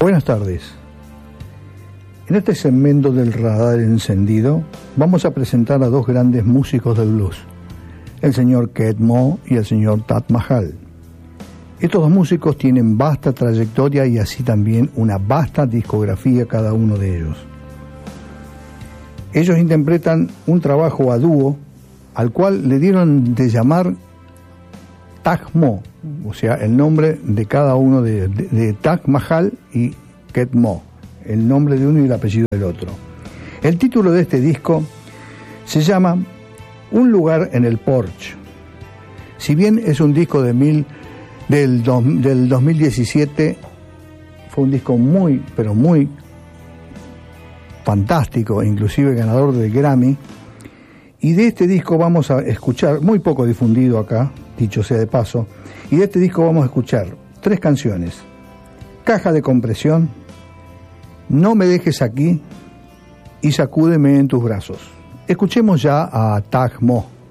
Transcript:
Buenas tardes. En este segmento del Radar Encendido vamos a presentar a dos grandes músicos del blues, el señor Keith Moore y el señor Taj Mahal. Estos dos músicos tienen vasta trayectoria y así también una vasta discografía cada uno de ellos. Ellos interpretan un trabajo a dúo al cual le dieron de llamar Taj Mo, o sea, el nombre de cada uno de Taj Mahal y Keith Moore, el nombre de uno y el apellido del otro. El título de este disco se llama Un lugar en el porche. Si bien es un disco del 2017, fue un disco muy, pero muy fantástico, inclusive ganador del Grammy. Y de este disco vamos a escuchar, muy poco difundido acá, dicho sea de paso, y de este disco vamos a escuchar 3 canciones: Caja de compresión, No me dejes aquí y Sacúdeme en tus brazos. Escuchemos ya a Taj Mo.